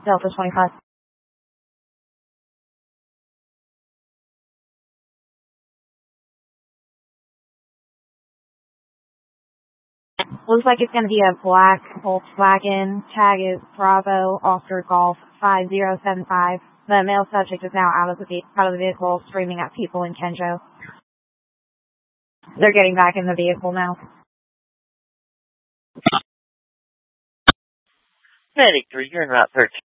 Delta 25. Looks like it's going to be a black Volkswagen. Tag is Bravo Oscar Golf 5075. The male subject is now out of the vehicle, screaming at people in Kenjo. They're getting back in the vehicle now. Medic 3, you're in Route 13.